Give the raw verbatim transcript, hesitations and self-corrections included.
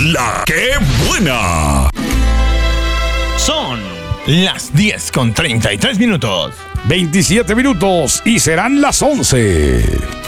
La que buena. Son las diez con treinta y tres minutos. veintisiete minutos y serán las once.